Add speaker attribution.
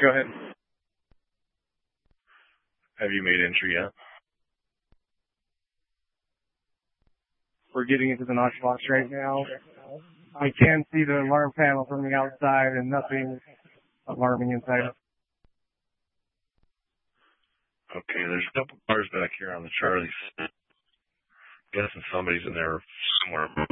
Speaker 1: Go ahead.
Speaker 2: Have you made entry yet?
Speaker 1: We're getting into the notch box right now. I can see the alarm panel from the outside and nothing alarming inside.
Speaker 2: Okay, there's a couple cars back here on the Charlie. Guessing somebody's in there somewhere.